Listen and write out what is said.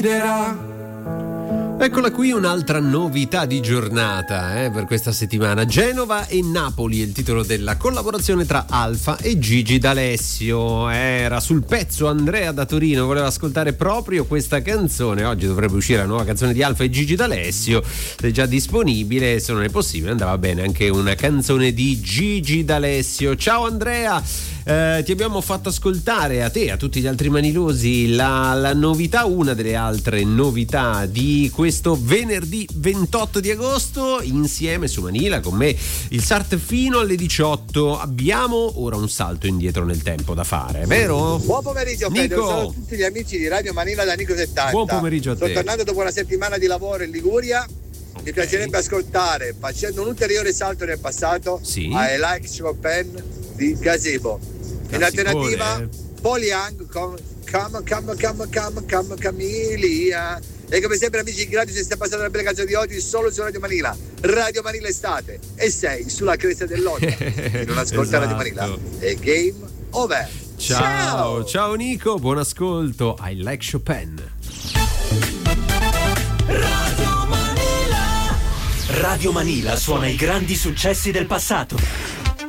Eccola qui un'altra novità di giornata per questa settimana. Genova e Napoli è il titolo della collaborazione tra Alfa e Gigi D'Alessio. Era sul pezzo Andrea da Torino, voleva ascoltare proprio questa canzone. Oggi dovrebbe uscire la nuova canzone di Alfa e Gigi D'Alessio, è già disponibile. Se non è possibile andava bene anche una canzone di Gigi D'Alessio. Ciao Andrea, ti abbiamo fatto ascoltare, a te e a tutti gli altri manilosi, la novità, una delle altre novità di questo venerdì 28 di agosto, insieme su Manila con me il Sart fino alle 18. Abbiamo ora un salto indietro nel tempo da fare, vero? Buon pomeriggio Fede, Nico. saluto a tutti gli amici di Radio Manila da Nico 70. Buon pomeriggio a te. Sto tornando dopo una settimana di lavoro in Liguria. Mi piacerebbe ascoltare, facendo un ulteriore salto nel passato, Sì. I Like Chopin di Gazebo. In alternativa Paul Young con Come Camellia. E come sempre amici, grazie se stai passando la bella canzone di oggi solo su Radio Manila estate, e sei sulla cresta dell'onda. Se non ascolta Radio Manila è game over. Ciao Nico, buon ascolto. I Like Chopin. Radio Manila suona i grandi successi del passato.